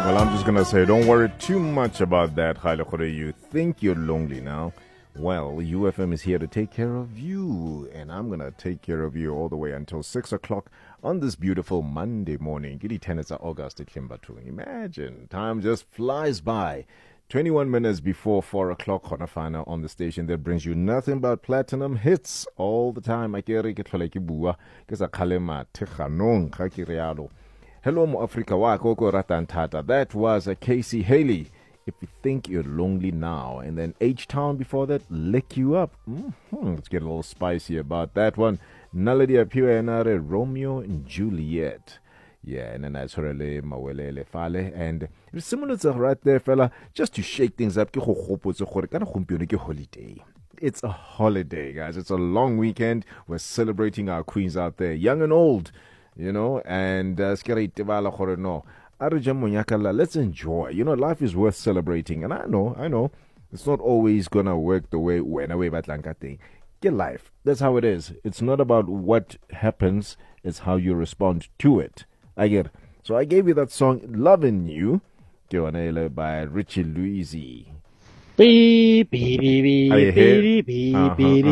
Well, I'm just going to say, don't worry too much about that, Khaile Khore. You think you're lonely now. Well, UFM is here to take care of you, and I'm going to take care of you all the way until 6 o'clock on this beautiful Monday morning. Giddy 10 it's August at Kimbatu. Imagine, time just flies by. 21 minutes before 4 o'clock, Honafana on the station that brings you nothing but platinum hits all the time. Hello, Mo Africa wa koko ratantata. That was a Casey Haley. If you think you're lonely now, and then H-Town before that, lick you up. Let's get a little spicy about that one. Naledi Apia Enare, Romeo and Juliet. Yeah, and then that's Horele Mawele Fale. And it's similar to right there, fella, just to shake things up. Holiday. It's a holiday, guys. It's a long weekend. We're celebrating our queens out there, young and old. You know, and let's enjoy. You know, life is worth celebrating. And I know, it's not always going to work the way get life. That's how it is. It's not about what happens, it's how you respond to it. I get it. So I gave you that song, Loving You, by Richie Louisi. Beep beep beep beep beep beep beep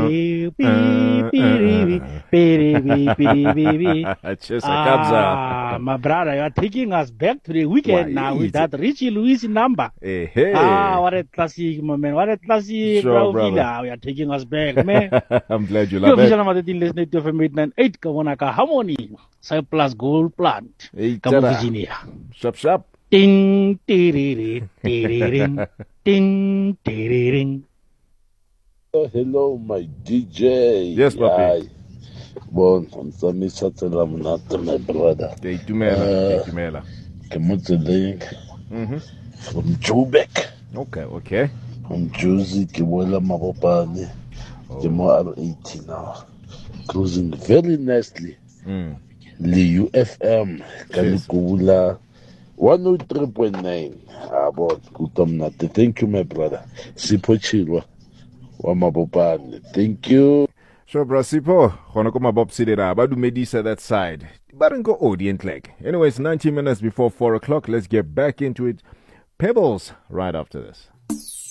my brother, you are taking us back to the weekend now with that Richie Louisi number. What a classic moment. What a classic brother. We are taking us back, man. I'm glad you love it. You're listening to FM 898 Kawanaka Harmony, Cyprus Gold Plant, Virginia. Shop. Ding, ding, ding, ding, ding. Hello, my DJ. Yes, papi. Bon, I'm Sami Satelamunata, my brother. Tumela. Link from Joburg. Okay. From Josie, Kiwela Mabopani. Kemo R80 now. Cruising very nicely. The UFM, Kalikula. 103.9. Thank you, my brother. Sipo Chilwa. Wamabopani. Thank you. Sure, bro. Sipo. Honokoma Bob Sidera. Badu Medisa that side. Barango Odient leg. Anyways, 90 minutes before 4 o'clock. Let's get back into it. Pebbles right after this.